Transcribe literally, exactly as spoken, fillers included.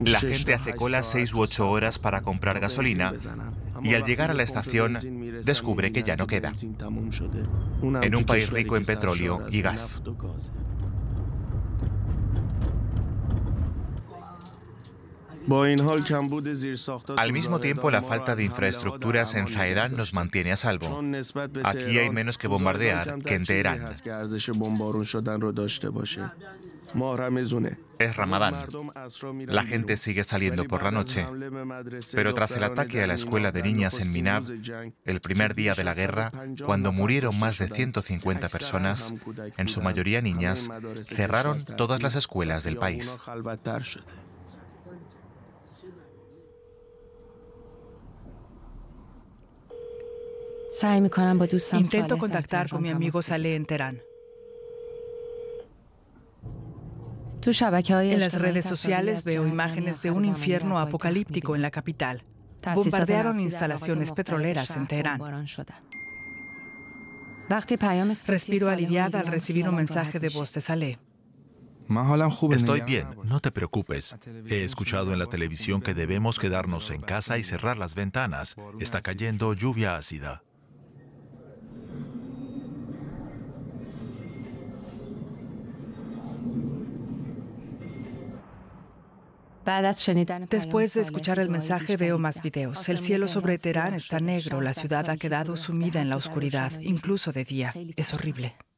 La gente hace cola seis u ocho horas para comprar gasolina y al llegar a la estación descubre que ya no queda. En un país rico en petróleo y gas. Al mismo tiempo, la falta de infraestructuras en Zahedan nos mantiene a salvo. Aquí hay menos que bombardear que en Teherán. Es Ramadán. La gente sigue saliendo por la noche. Pero tras el ataque a la escuela de niñas en Minab, el primer día de la guerra, cuando murieron más de ciento cincuenta personas, en su mayoría niñas, cerraron todas las escuelas del país. Intento contactar con mi amigo Saleh en Teherán. En las redes sociales veo imágenes de un infierno apocalíptico en la capital. Bombardearon instalaciones petroleras en Teherán. Respiro aliviada al recibir un mensaje de voz de Saleh. Estoy bien, no te preocupes. He escuchado en la televisión que debemos quedarnos en casa y cerrar las ventanas. Está cayendo lluvia ácida. Después de escuchar el mensaje veo más videos. El cielo sobre Teherán está negro, la ciudad ha quedado sumida en la oscuridad, incluso de día. Es horrible.